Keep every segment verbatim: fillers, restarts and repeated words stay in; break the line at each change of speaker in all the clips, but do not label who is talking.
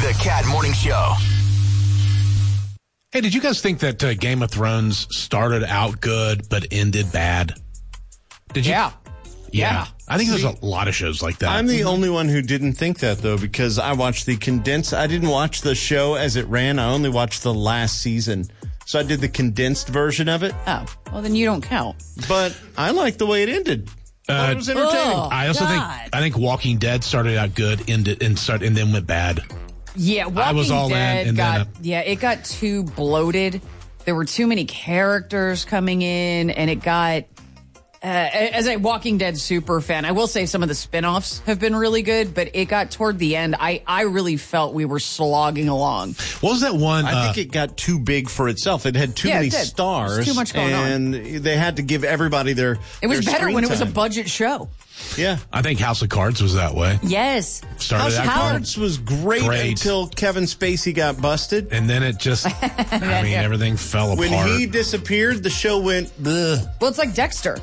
The Cat Morning Show.
Hey, did you guys think that uh, Game of Thrones started out good but ended bad? Did you?
Yeah.
Yeah.
Yeah.
I think there's a lot of shows like that.
I'm the only one who didn't think that, though, because I watched the condensed. I didn't watch the show as it ran. I only watched the last season. So I did the condensed version of it.
Oh, well, then you don't count.
But I liked the way it ended. I thought it was entertaining.
Oh,
I also
God.
think I think Walking Dead started out good, ended and start and then went bad.
Yeah, Walking
I was all in,
Dead
and
got
then, uh,
yeah, it got too bloated. There were too many characters coming in, and it got. Uh, as a Walking Dead super fan, I will say some of the spinoffs have been really good, but it got toward the end. I, I really felt we were slogging along.
What was that one?
I
uh,
think it got too big for itself. It had too
Yeah, it
many
did.
stars.
There's too much going on.
and they had to give everybody their
It was
their
better
screen
when it was a
time.
budget show.
Yeah.
I think House of Cards was that way.
Yes.
Started
House of
out
Cards was great,
Great.
until Kevin Spacey got busted.
and then it just, I mean, everything fell
When
apart.
he disappeared, the show went, bleh.
Well, it's like Dexter.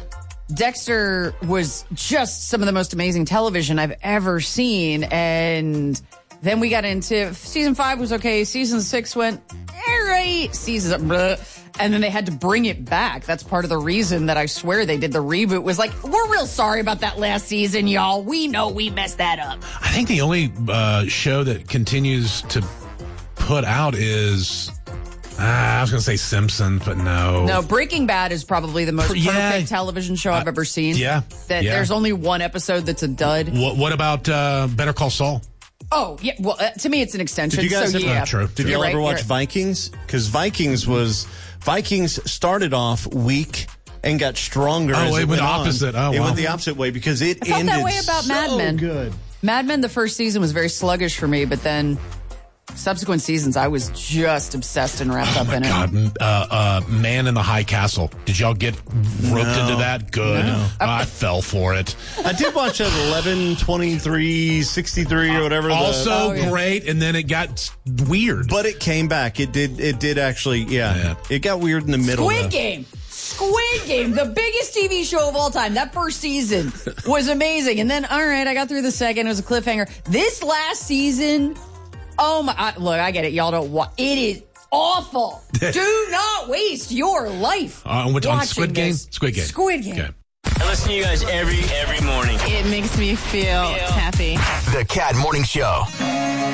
Dexter was just some of the most amazing television I've ever seen. And then we got into season five was okay. Season six went, all right. Season, bleh. And then they had to bring it back. That's part of the reason that I swear they did the reboot was like, we're real sorry about that last season, y'all. We know we messed that up.
I think the only uh, show that continues to put out is, uh, I was going to say Simpsons, but no.
No, Breaking Bad is probably the most
Yeah.
perfect television show I've ever seen.
yeah,
That
yeah.
there's only one episode that's a dud.
What, what about uh, Better Call Saul?
Oh, yeah. Well, uh, to me, it's an extension.
Did you guys
so,
ever-
yeah.
Uh, true.
Did
You're
you
right,
ever watch
you're-
Vikings? Because Vikings was Vikings started off weak and got stronger.
Oh,
as
it
it
went
went on.
opposite. Oh,
it
wow.
went the opposite way because it
I felt
ended
that way about
so
Mad Men.
good.
Mad Men, the first season was very sluggish for me, but then subsequent seasons, I was just obsessed and wrapped
Oh
up
my
in
God,
it.
uh, uh, Man in the High Castle. Did y'all get roped
No.
into that? Good. I fell for it.
I did watch that eleven twenty-three sixty-three or whatever. the-
Also
Oh, yeah.
great, and then it got weird.
but it came back. It did. It did actually. Yeah,
Yeah.
it got weird in the middle.
Squid
though.
Game. Squid Game, the biggest T V show of all time. That first season was amazing. And then, all right, I got through the second. It was a cliffhanger. This last season, oh my, I, look, I get it. Y'all don't watch. It is awful. Do not waste your life.
Uh, on which- on
watching
Squid Game?
this.
Squid Game.
Squid Game.
Okay.
I listen to you guys every every morning.
It makes me feel happy.
The Cat Morning Show.